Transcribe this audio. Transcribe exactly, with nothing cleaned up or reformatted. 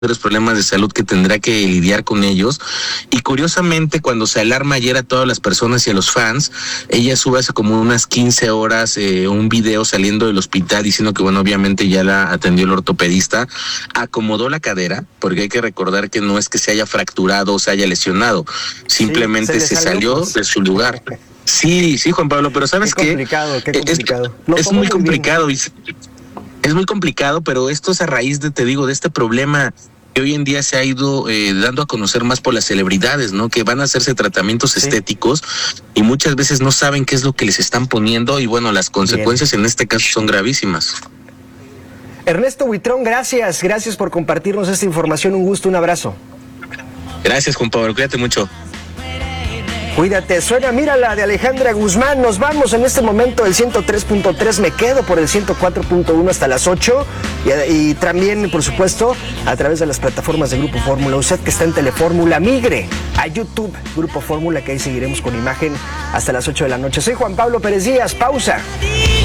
problemas de salud que tendrá que lidiar con ellos. Y curiosamente, cuando se alarma ayer a todas las personas y a los fans, ella sube hace como unas quince horas eh, un video saliendo del hospital diciendo que, bueno, obviamente ya la atendió el ortopedista, acomodó la cadera, porque hay que recordar que no es que se haya fracturado o se haya lesionado, simplemente sí, se, se salió pues. de su lugar. Sí, sí, Juan Pablo, pero ¿sabes qué? Qué complicado, qué complicado. Es, no, es muy complicado, y es muy complicado, pero esto es a raíz de, te digo, de este problema que hoy en día se ha ido eh, dando a conocer más por las celebridades, ¿no? Que van a hacerse tratamientos sí. estéticos y muchas veces no saben qué es lo que les están poniendo y bueno, las consecuencias Bien. en este caso son gravísimas. Ernesto Huitrón, gracias, gracias por compartirnos esta información, un gusto, un abrazo. Gracias, Juan Pablo, cuídate mucho. Cuídate, suena, mira la de Alejandra Guzmán, nos vamos en este momento del ciento tres punto tres, me quedo por el ciento cuatro punto uno hasta las ocho y, y también, por supuesto, a través de las plataformas de Grupo Fórmula. Usted que está en Telefórmula, migre a YouTube, Grupo Fórmula, que ahí seguiremos con imagen hasta las ocho de la noche. Soy Juan Pablo Pérez Díaz, pausa.